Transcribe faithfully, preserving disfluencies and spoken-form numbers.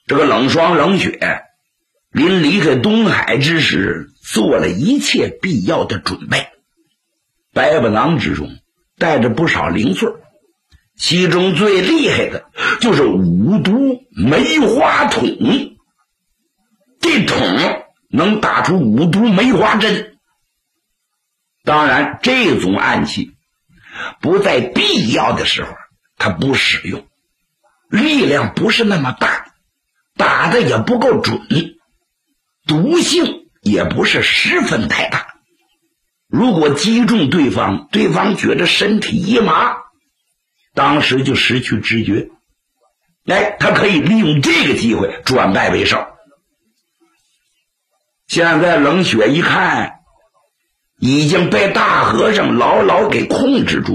这个冷霜冷雪临离开东海之时，做了一切必要的准备。百宝囊之中带着不少零碎，其中最厉害的就是五毒梅花筒。这筒能打出五毒梅花针。当然，这种暗器不在必要的时候它不使用，力量不是那么大，打的也不够准，毒性也不是十分太大。如果击中对方，对方觉得身体一麻，当时就失去知觉。哎，他可以利用这个机会转败为胜。现在冷雪一看，已经被大和尚牢牢给控制住。